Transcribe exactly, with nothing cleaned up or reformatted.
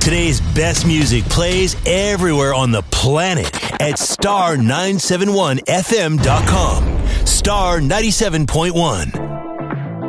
Today's best music plays everywhere on the planet at star nine seven one f m dot com. Star ninety-seven point one.